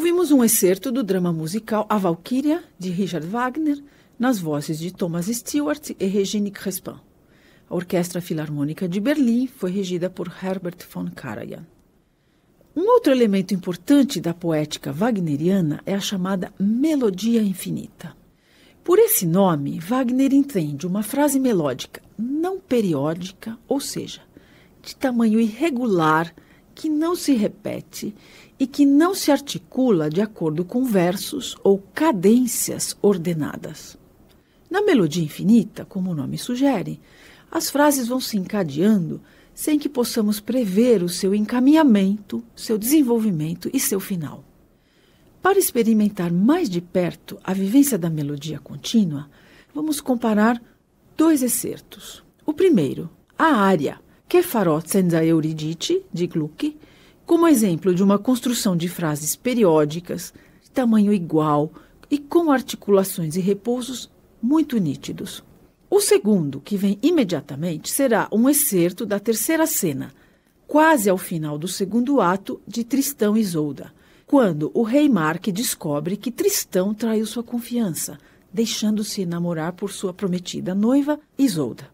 Ouvimos um excerto do drama musical A Valquíria, de Richard Wagner, nas vozes de Thomas Stewart e Regine Crespin. A Orquestra Filarmônica de Berlim foi regida por Herbert von Karajan. Um outro elemento importante da poética wagneriana é a chamada melodia infinita. Por esse nome, Wagner entende uma frase melódica não periódica, ou seja, de tamanho irregular, que não se repete e que não se articula de acordo com versos ou cadências ordenadas. Na melodia infinita, como o nome sugere, as frases vão se encadeando sem que possamos prever o seu encaminhamento, seu desenvolvimento e seu final. Para experimentar mais de perto a vivência da melodia contínua, vamos comparar 2 excertos. O primeiro, a ária Che farò senza Euridice, de Gluck, como exemplo de uma construção de frases periódicas, de tamanho igual e com articulações e repousos muito nítidos. O segundo, que vem imediatamente, será um excerto da terceira cena, quase ao final do segundo ato de Tristão e Isolda, quando o rei Mark descobre que Tristão traiu sua confiança, deixando-se enamorar por sua prometida noiva Isolda.